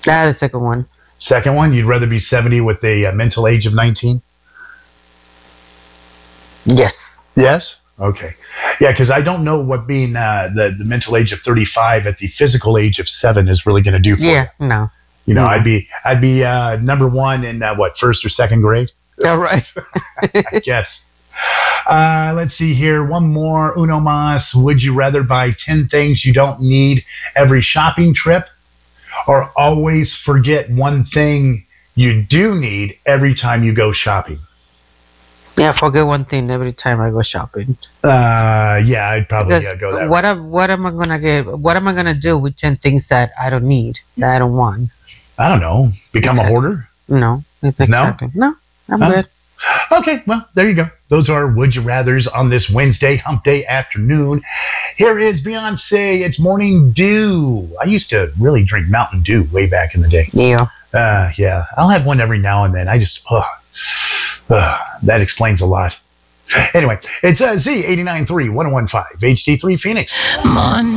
The second one. Second one, you'd rather be 70 with a mental age of 19? Yes. Yes? Okay. Yeah, because I don't know what being the mental age of 35 at the physical age of 7 is really going to do for you. Yeah, no. You know, I'd be number one in first or second grade? All right. I guess. Let's see here. One more. Uno mas. Would you rather buy 10 things you don't need every shopping trip, or always forget one thing you do need every time you go shopping? Yeah, forget one thing every time I go shopping. Yeah, I'd probably go that what way. what am I gonna get? What am I gonna do with 10 things that I don't need, that I don't want? I don't know. Become a hoarder? No, exactly. No, I'm good. Okay, well, there you go. Those are Would You Rathers on this Wednesday hump day afternoon. Here is Beyonce. It's Morning Dew. I used to really drink Mountain Dew way back in the day. Yeah. Yeah, I'll have one every now and then. I just, that explains a lot. Anyway, it's Z89.3 1015 HD3 Phoenix.